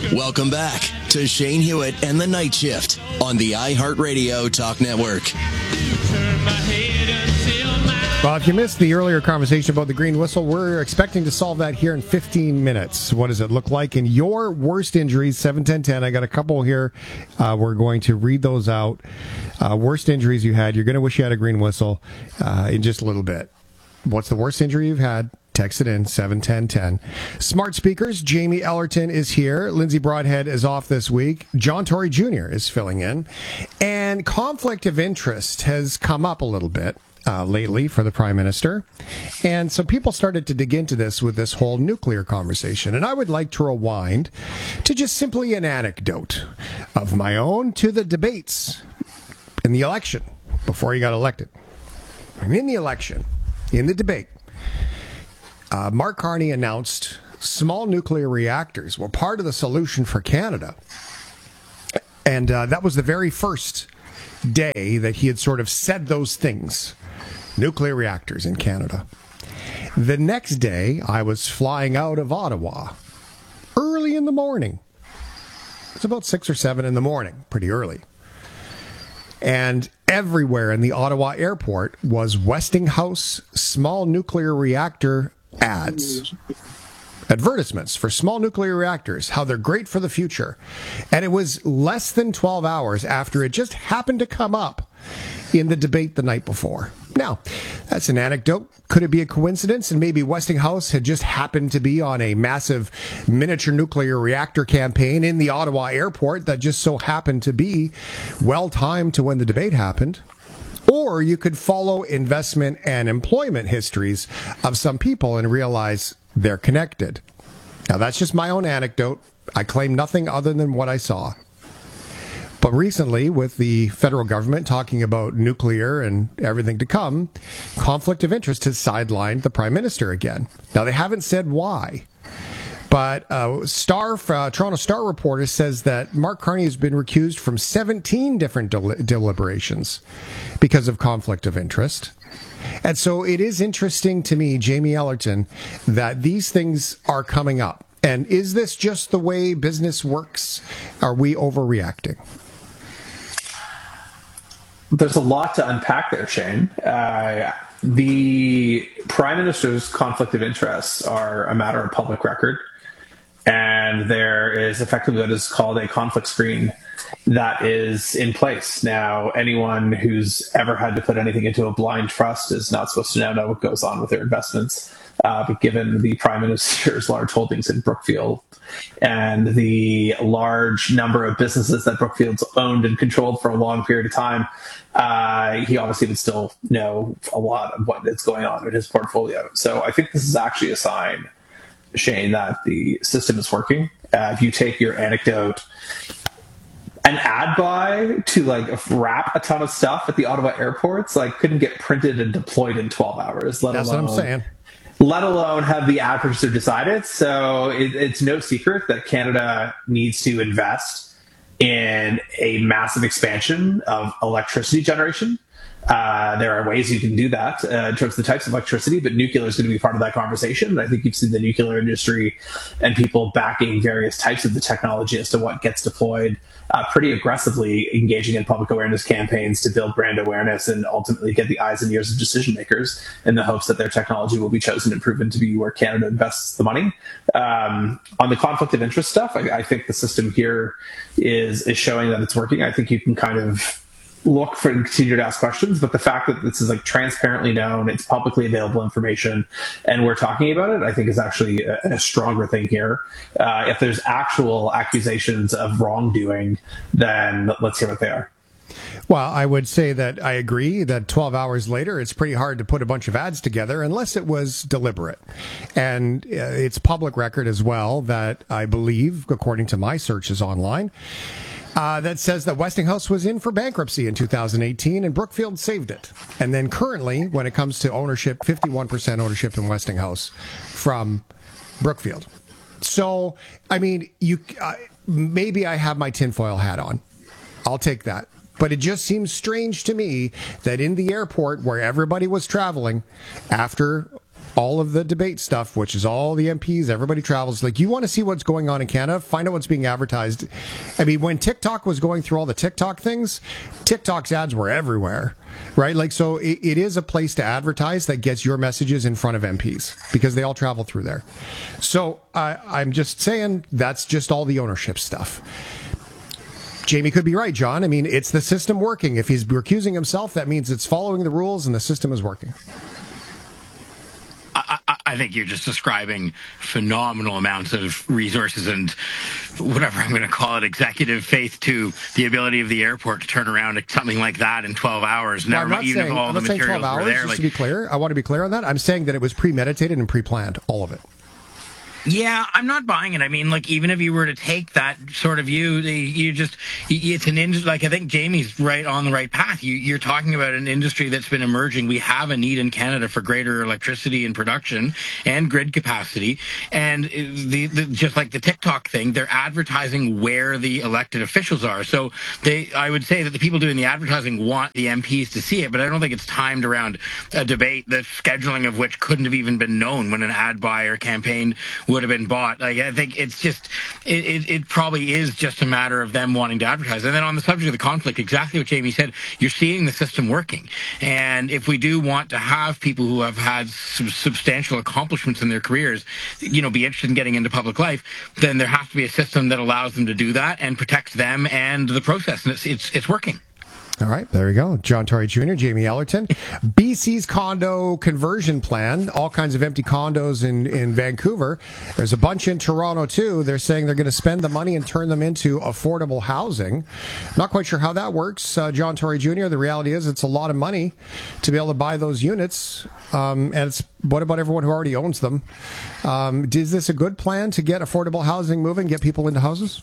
Welcome back to Shane Hewitt and the Night Shift on the iHeartRadio Talk Network. Well, if you missed the earlier conversation about the green whistle, we're expecting to solve that here in 15 minutes. What does it look like in your worst injuries? 7-10-10. I got a couple here. We're going to read those out. Worst injuries you had. You're going to wish you had a green whistle in just a little bit. What's the worst injury you've had? Text it in, 71010. Smart speakers, Jamie Ellerton is here. Lindsay Broadhead is off this week. John Tory Jr. is filling in. And conflict of interest has come up a little bit lately for the Prime Minister. And so people started to dig into this with this whole nuclear conversation. And I would like to rewind to just simply an anecdote of my own to the debates in the election before he got elected. I'm in the election, in the debate. Mark Carney announced small nuclear reactors were part of the solution for Canada. And that was the very first day that he had sort of said those things. Nuclear reactors in Canada. The next day, I was flying out of Ottawa early in the morning. It's about 6 or 7 in the morning, pretty early. And everywhere in the Ottawa airport was Westinghouse small nuclear reactor ads, advertisements for small nuclear reactors, how they're great for the future. And it was less than 12 hours after it just happened to come up in the debate the night before. Now, that's an anecdote. Could it be a coincidence? And maybe Westinghouse had just happened to be on a massive miniature nuclear reactor campaign in the Ottawa airport that just so happened to be well-timed to when the debate happened. Or you could follow investment and employment histories of some people and realize they're connected. Now, that's just my own anecdote. I claim nothing other than what I saw. But recently, with the federal government talking about nuclear and everything to come, conflict of interest has sidelined the Prime Minister again. Now, they haven't said why. But Toronto Star reporter says that Mark Carney has been recused from 17 different deliberations because of conflict of interest. And so it is interesting to me, Jamie Ellerton, that these things are coming up. And is this just the way business works? Are we overreacting? There's a lot to unpack there, Shane. The Prime Minister's conflict of interests are a matter of public record. And there is effectively what is called a conflict screen that is in place. Now, anyone who's ever had to put anything into a blind trust is not supposed to now know what goes on with their investments. But given the Prime Minister's large holdings in Brookfield and the large number of businesses that Brookfield's owned and controlled for a long period of time, he obviously would still know a lot of what is going on in his portfolio. So I think this is actually a sign, Shane, that the system is working. If you take your anecdote, an ad buy to wrap a ton of stuff at the Ottawa airports couldn't get printed and deployed in 12 hours. That's what I'm saying. Let alone have the ad producer decide it. So it's no secret that Canada needs to invest in a massive expansion of electricity generation. There are ways you can do that in terms of the types of electricity, but nuclear is going to be part of that conversation. And I think you've seen the nuclear industry and people backing various types of the technology as to what gets deployed pretty aggressively, engaging in public awareness campaigns to build brand awareness and ultimately get the eyes and ears of decision makers in the hopes that their technology will be chosen and proven to be where Canada invests the money. On the conflict of interest stuff, I think the system here is showing that it's working. I think you can kind of look for and continue to ask questions, but the fact that this is transparently known, it's publicly available information, and we're talking about it, I think is actually a stronger thing here. If there's actual accusations of wrongdoing, then let's hear what they are. Well, I would say that I agree that 12 hours later, it's pretty hard to put a bunch of ads together unless it was deliberate. And it's public record as well that I believe, according to my searches online, that says that Westinghouse was in for bankruptcy in 2018 and Brookfield saved it. And then currently, when it comes to ownership, 51% ownership in Westinghouse from Brookfield. So, I mean, maybe I have my tinfoil hat on. I'll take that. But it just seems strange to me that in the airport where everybody was traveling after all of the debate stuff, which is all the MPs, everybody travels. Like, you want to see what's going on in Canada, find out what's being advertised. I mean, when TikTok was going through all the TikTok things, TikTok's ads were everywhere, right? Like, so it is a place to advertise that gets your messages in front of MPs because they all travel through there. So I'm just saying that's just all the ownership stuff. Jamie could be right, John. I mean, it's the system working. If he's recusing himself, that means it's following the rules and the system is working. I think you're just describing phenomenal amounts of resources and whatever I'm going to call it, executive faith to the ability of the airport to turn around something like that in 12 hours. Never mind, even if all the materials were there. Just to be clear, I want to be clear on that. I'm saying that it was premeditated and pre-planned, all of it. Yeah, I'm not buying it. I mean, like, even if you were to take that sort of view, it's an industry. Like, I think Jamie's right on the right path. You're talking about an industry that's been emerging. We have a need in Canada for greater electricity and production and grid capacity. And just like the TikTok thing, they're advertising where the elected officials are. So I would say that the people doing the advertising want the MPs to see it, but I don't think it's timed around a debate, the scheduling of which couldn't have even been known when an ad buy or campaign would have been bought. Like, I think it's just it probably is just a matter of them wanting to advertise. And then on the subject of the conflict, exactly what Jamie said, you're seeing the system working. And if we do want to have people who have had some substantial accomplishments in their careers, be interested in getting into public life, then there has to be a system that allows them to do that and protects them and the process. And it's working. All right, there we go. John Tory Jr., Jamie Ellerton. BC's condo conversion plan, all kinds of empty condos in Vancouver. There's a bunch in Toronto, too. They're saying they're going to spend the money and turn them into affordable housing. Not quite sure how that works, John Tory Jr. The reality is it's a lot of money to be able to buy those units. And what about everyone who already owns them? Is this a good plan to get affordable housing moving, get people into houses?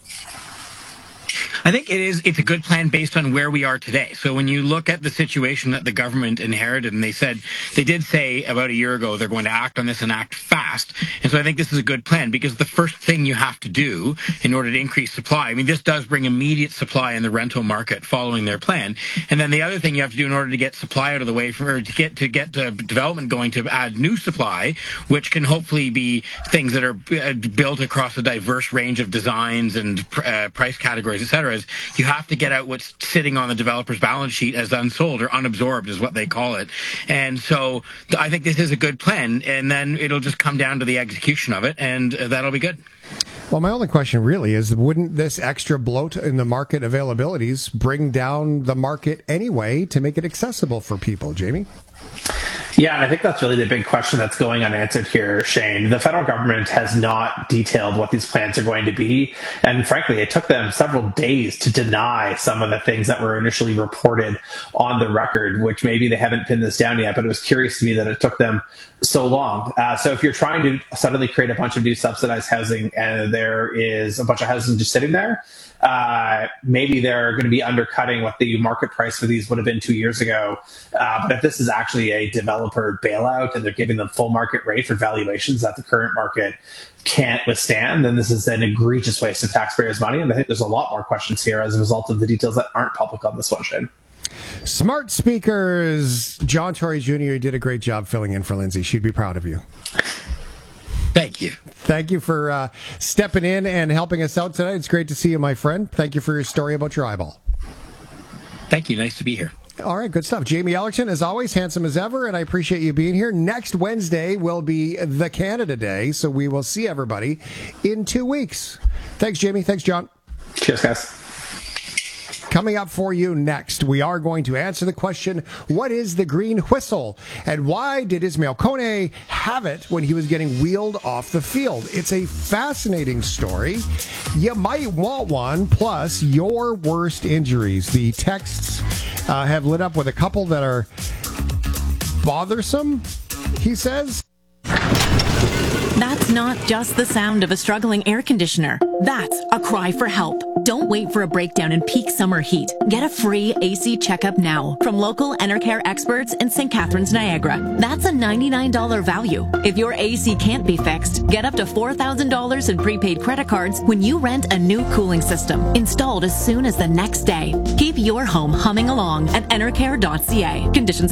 I think it's a good plan based on where we are today. So when you look at the situation that the government inherited, and they did say about a year ago they're going to act on this and act fast. And so I think this is a good plan because the first thing you have to do in order to increase supply, I mean, this does bring immediate supply in the rental market following their plan. And then the other thing you have to do in order to get supply out of the way to get development going to add new supply, which can hopefully be things that are built across a diverse range of designs and price categories, et cetera, is you have to get out what's sitting on the developer's balance sheet as unsold or unabsorbed is what they call it. And so I think this is a good plan, and then it'll just come down to the execution of it, and that'll be good. Well, my only question really is, wouldn't this extra bloat in the market availabilities bring down the market anyway to make it accessible for people, Jamie? Yeah, and I think that's really the big question that's going unanswered here, Shane. The federal government has not detailed what these plans are going to be. And frankly, it took them several days to deny some of the things that were initially reported on the record, which maybe they haven't pinned this down yet, but it was curious to me that it took them so long. So if you're trying to suddenly create a bunch of new subsidized housing and there is a bunch of housing just sitting there, maybe they're going to be undercutting what the market price for these would have been 2 years ago. But if this is actually a developer bailout and they're giving them full market rate for valuations that the current market can't withstand, then this is an egregious waste of taxpayers' money. And I think there's a lot more questions here as a result of the details that aren't public on this one, Shane. Smart speakers. John Tory Jr. did a great job filling in for Lindsay. She'd be proud of you. Thank you. Thank you for stepping in and helping us out tonight. It's great to see you, my friend. Thank you for your story about your eyeball. Thank you. Nice to be here. All right, good stuff. Jamie Ellerton, as always, handsome as ever, and I appreciate you being here. Next Wednesday will be the Canada Day, so we will see everybody in 2 weeks. Thanks, Jamie. Thanks, John. Cheers, guys. Coming up for you next, we are going to answer the question, what is the green whistle? And why did Ismail Kone have it when he was getting wheeled off the field? It's a fascinating story. You might want one, plus your worst injuries. The texts have lit up with a couple that are bothersome, he says. That's not just the sound of a struggling air conditioner. That's a cry for help. Don't wait for a breakdown in peak summer heat. Get a free AC checkup now from local Enercare experts in St. Catharines, Niagara. That's a $99 value. If your AC can't be fixed, get up to $4,000 in prepaid credit cards when you rent a new cooling system, installed as soon as the next day. Keep your home humming along at enercare.ca. Conditions